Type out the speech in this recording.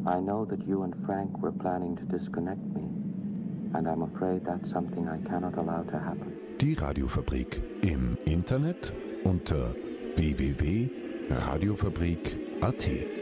I know that you and Frank were planning to disconnect me, and I'm afraid that's something I cannot allow to happen. Die Radiofabrik im Internet unter www.radiofabrik.at